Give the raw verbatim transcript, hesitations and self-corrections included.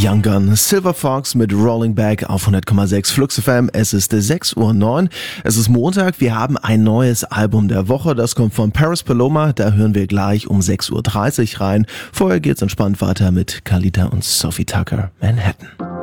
Young Gun, Silver Fox mit Rolling Back auf hundert Komma sechs Flux F M. Es ist sechs Uhr neun. Es ist Montag. Wir haben ein neues Album der Woche. Das kommt von Paris Paloma. Da hören wir gleich um sechs Uhr dreißig rein. Vorher geht's entspannt weiter mit Khalida und Sophie Tucker, Manhattan.